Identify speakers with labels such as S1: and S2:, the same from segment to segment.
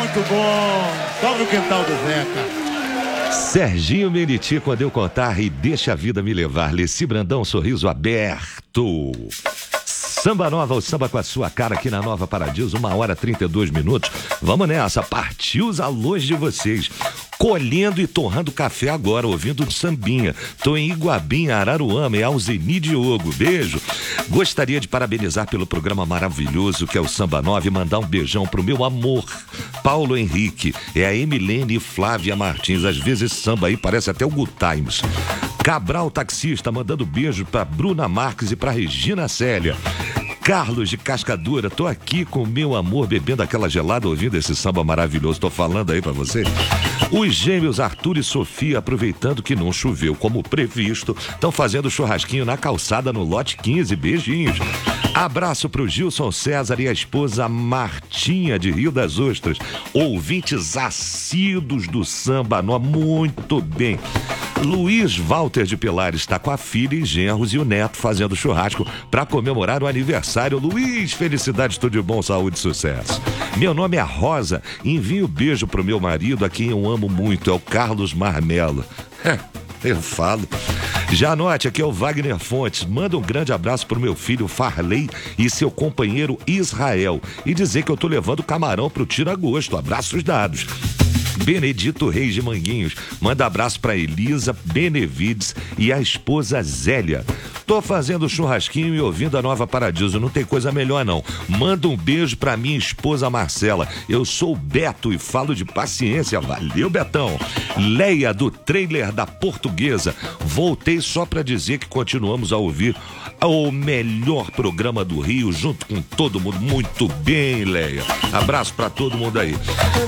S1: muito bom. Sobre o quintal do Zeca.
S2: Serginho Meriti, quando eu contar, e deixa a vida me levar. Leci Brandão, sorriso aberto. Samba Nova, o samba com a sua cara aqui na Nova Paradiso, 1h32. Vamos nessa, partiu os alôs de vocês. Colhendo e torrando café agora, ouvindo um sambinha. Tô em Iguabinha, Araruama, é Alzeni Diogo. Beijo. Gostaria de parabenizar pelo programa maravilhoso que é o Samba Nova e mandar um beijão pro meu amor, Paulo Henrique. É a Emilene e Flávia Martins. Às vezes esse samba aí parece até o Good Times. Cabral Taxista, mandando beijo pra Bruna Marques e pra Regina Célia. Carlos de Cascadura, tô aqui com meu amor bebendo aquela gelada, ouvindo esse samba maravilhoso. Tô falando aí pra você. Os gêmeos Arthur e Sofia, aproveitando que não choveu como previsto, estão fazendo churrasquinho na calçada no lote 15. Beijinhos. Abraço pro Gilson César e a esposa Martinha de Rio das Ostras. Ouvintes assíduos do samba, muito bem. Luiz Walter de Pilar está com a filha e genros e o neto fazendo churrasco para comemorar o aniversário. Luiz, felicidade, tudo de bom, saúde e sucesso. Meu nome é Rosa, envio beijo pro meu marido, a quem eu amo muito, é o Carlos Marmelo. Eu falo. Já anote, aqui é o Wagner Fontes. Manda um grande abraço pro meu filho Farley e seu companheiro Israel. E dizer que eu tô levando camarão pro tira-gosto. Abraços dados. Benedito Reis de Manguinhos, manda abraço pra Elisa Benevides e a esposa Zélia. Tô fazendo churrasquinho e ouvindo a Nova Paradiso, não tem coisa melhor não. Manda um beijo pra minha esposa Marcela. Eu sou o Beto e falo de paciência. Valeu, Betão. Leia, do trailer da Portuguesa. Voltei só pra dizer que continuamos a ouvir o melhor programa do Rio, junto com todo mundo. Muito bem, Leia. Abraço pra todo mundo aí.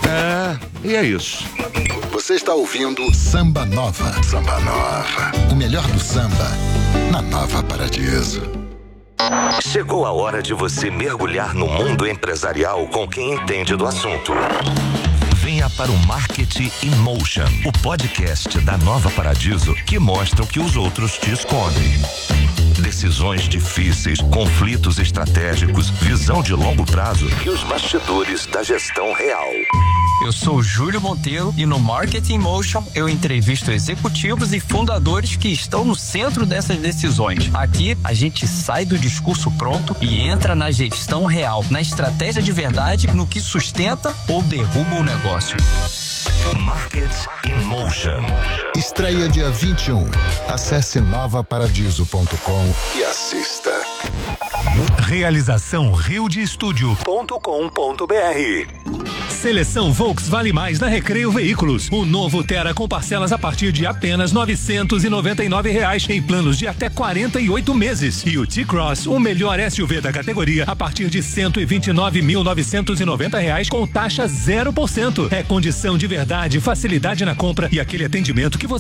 S2: E é isso.
S3: Você está ouvindo Samba Nova. Samba Nova. O melhor do samba na Nova Paradiso.
S2: Chegou a hora de você mergulhar no mundo empresarial com quem entende do assunto. Venha para o Marketing in Motion, o podcast da Nova Paradiso que mostra o que os outros te escondem. Decisões difíceis, conflitos estratégicos, visão de longo prazo e os bastidores da gestão real.
S4: Eu sou Júlio Monteiro e no Marketing Motion eu entrevisto executivos e fundadores que estão no centro dessas decisões. Aqui a gente sai do discurso pronto e entra na gestão real, na estratégia de verdade, no que sustenta ou derruba o negócio.
S2: Marketing in Motion.
S3: Estreia dia 21. Acesse novaparadiso.com e assista.
S5: Realização riodestudio.com.br. Seleção Volks Vale Mais na Recreio Veículos. O novo Tera com parcelas a partir de apenas R$ 999 em planos de até 48 meses. E o T-Cross, o melhor SUV da categoria, a partir de R$ 129.990 com taxa 0%. É condição de verdade, facilidade na compra e aquele atendimento que você